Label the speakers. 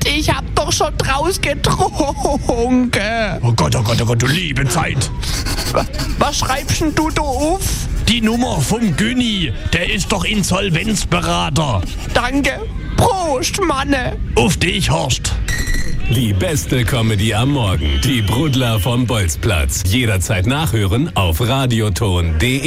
Speaker 1: Ich hab doch schon draus getrunken.
Speaker 2: Oh Gott, du liebe Zeit.
Speaker 1: Was schreibst denn du da auf?
Speaker 2: Die Nummer vom Günni, der ist doch Insolvenzberater.
Speaker 1: Danke. Prost, Manne.
Speaker 2: Auf dich, Horst.
Speaker 3: Die beste Comedy am Morgen. Die Brudler vom Bolzplatz. Jederzeit nachhören auf radioton.de.